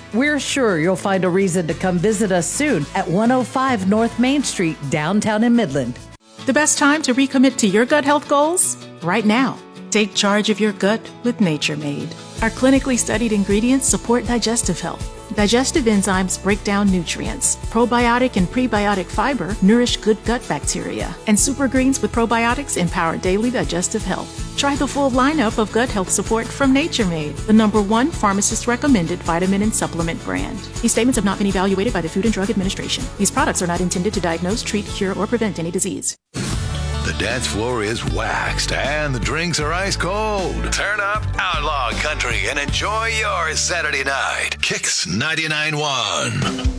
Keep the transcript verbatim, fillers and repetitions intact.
We're sure you'll find a reason to come visit us soon at one oh five North Main Street, downtown in Midland. The best time to recommit to your gut health goals? Right now. Take charge of your gut with Nature Made. Our clinically studied ingredients support digestive health. Digestive enzymes break down nutrients. Probiotic and prebiotic fiber nourish good gut bacteria. And super greens with probiotics empower daily digestive health. Try the full lineup of gut health support from Nature Made, the number one pharmacist-recommended vitamin and supplement brand. These statements have not been evaluated by the Food and Drug Administration. These products are not intended to diagnose, treat, cure, or prevent any disease. The dance floor is waxed and the drinks are ice cold. Turn up Outlaw Country and enjoy your Saturday night. Kicks ninety-nine point one.